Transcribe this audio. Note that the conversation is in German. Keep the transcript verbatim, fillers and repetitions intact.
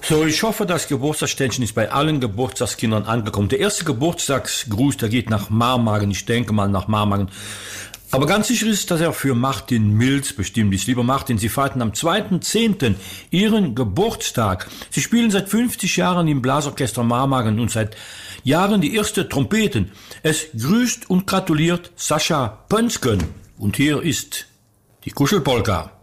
So, ich hoffe, das Geburtstagsständchen ist bei allen Geburtstagskindern angekommen. Der erste Geburtstagsgruß, der geht nach Marmagen. Ich denke mal nach Marmagen. Aber ganz sicher ist, dass er für Martin Milz bestimmt ist. Lieber Martin, Sie feierten am zweiten zehnten Ihren Geburtstag. Sie spielen seit fünfzig Jahren im Blasorchester Marmagen und seit Jahren die erste Trompeten. Es grüßt und gratuliert Sascha Pönsken. Und hier ist die Kuschelpolka.